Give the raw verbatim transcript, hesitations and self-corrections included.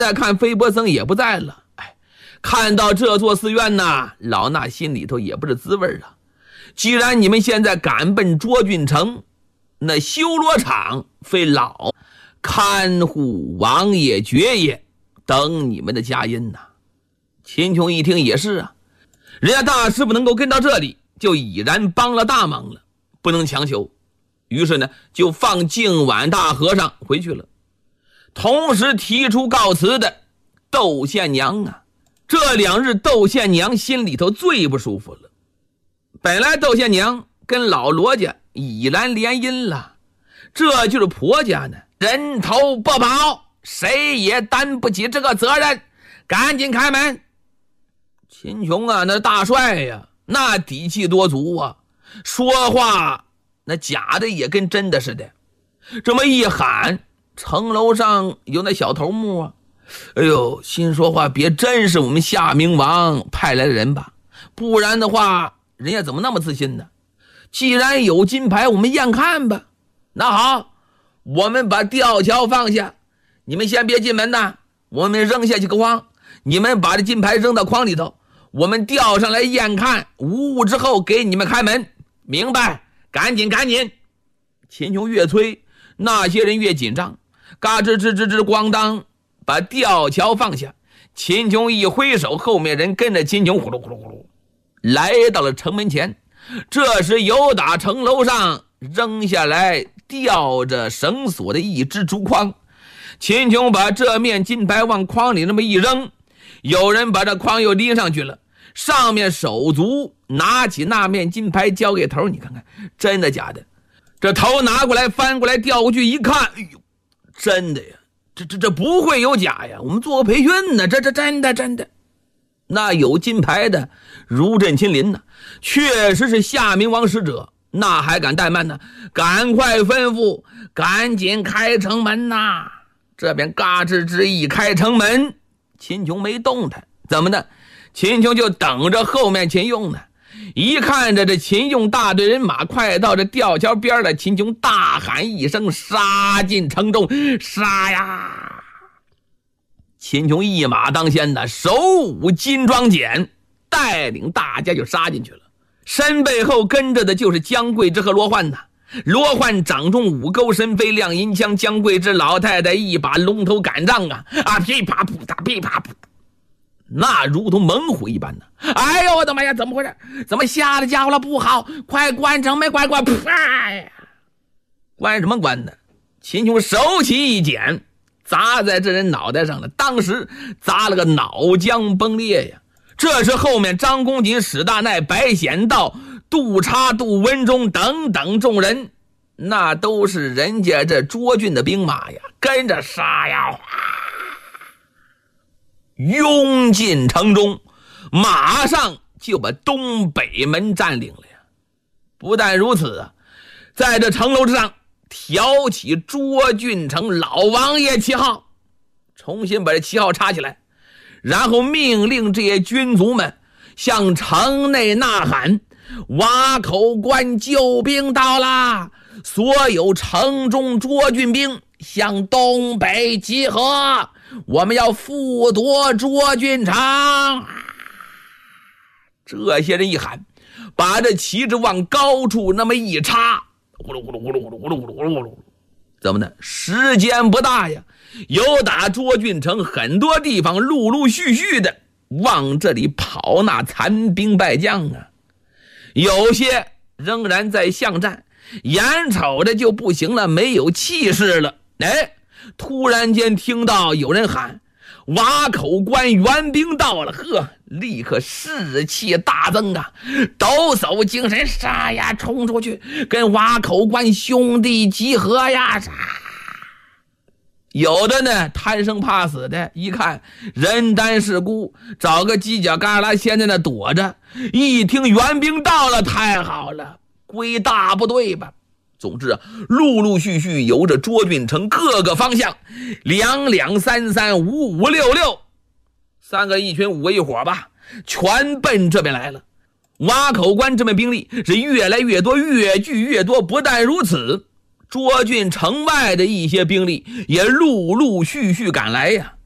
再看飞伯僧也不在了。哎，看到这座寺院呐，老衲心里头也不是滋味啊。既然你们现在赶奔卓郡城，那修罗场非老看护王爷爵爷等你们的家音呐。秦琼一听也是啊，人家大师傅能够跟到这里，就已然帮了大忙了，不能强求。于是呢，就放净碗大和尚回去了。同时提出告辞的窦县娘啊，这两日窦县娘心里头最不舒服了。本来窦县娘跟老罗家已然联姻了，这就是婆家呢，人头不保，谁也担不起这个责任，赶紧开门。秦琼啊，那大帅呀，那底气多足啊，说话那假的也跟真的似的。这么一喊，城楼上有那小头目啊，哎呦，心说话别真是我们夏明王派来的人吧，不然的话人家怎么那么自信呢？既然有金牌，我们验看吧。那好，我们把吊桥放下，你们先别进门呐，我们扔下几个筐，你们把这金牌扔到筐里头，我们吊上来验看，无误之后给你们开门，明白？赶紧赶紧。秦琼越催，那些人越紧张，嘎吱吱吱吱咣当，把吊桥放下。秦琼一挥手，后面人跟着秦琼呼噜呼噜呼噜来到了城门前。这时有打城楼上扔下来吊着绳索的一只竹筐，秦琼把这面金牌往筐里那么一扔，有人把这筐又拎上去了，上面手足拿起那面金牌交给头，你看看真的假的？这头拿过来翻过来调过去一看，哎呦，真的呀，这这这不会有假呀，我们做过培训呢，这这真的真的。那有金牌的如朕亲临呢，确实是夏明王使者，那还敢怠慢呢？赶快吩咐，赶紧开城门呐！这边嘎吱吱一开城门，秦琼没动弹，怎么的？秦琼就等着后面秦用呢。一看着这秦用大队人马快到这吊桥边了，秦琼大喊一声，杀进城中，杀呀！秦琼一马当先的，手舞金装锏，带领大家就杀进去了。身背后跟着的就是姜桂枝和罗焕呐。罗焕掌中五钩神飞亮银枪，姜桂枝老太太一把龙头杆杖啊啊，噼啪扑嗒噼啪扑，那如同猛虎一般呢。哎呦我的妈呀，怎么回事？怎么吓得家伙了？不好，快关城门，快关！哎呀，关什么关呢？秦琼手起一剪，砸在这人脑袋上了，当时砸了个脑浆崩裂呀。这时后面张公瑾、史大奈、白显道、杜叉、杜文忠等等众人，那都是人家这涿郡的兵马呀，跟着杀呀，拥进城中，马上就把东北门占领了呀。不但如此啊，在这城楼之上挑起涿郡城老王爷旗号，重新把这旗号插起来，然后命令这些军卒们向城内呐喊：瓦口关救兵到啦！所有城中涿郡兵向东北集合，我们要复夺涿郡城！这些人一喊，把这旗帜往高处那么一插，呼噜呼噜呼噜呼噜呼噜呼噜呼噜呼噜，怎么呢？时间不大呀，有打涿郡城很多地方陆陆续续的往这里跑那残兵败将啊，有些仍然在巷战，眼瞅着就不行了，没有气势了。哎，突然间听到有人喊：瓦口关援兵到了！呵，立刻士气大增啊，抖擞精神，杀呀，冲出去跟瓦口关兄弟集合呀！杀！有的呢贪生怕死的，一看人单势孤，找个犄角旮旯先在那躲着，一听援兵到了，太好了，归大部队吧。总之啊，陆陆续续由着涿郡城各个方向，两两三三五五六六，三个一群五个一伙吧，全奔这边来了。瓦口关这边兵力是越来越多，越聚越多。不但如此，涿郡城外的一些兵力也陆陆续续赶来呀。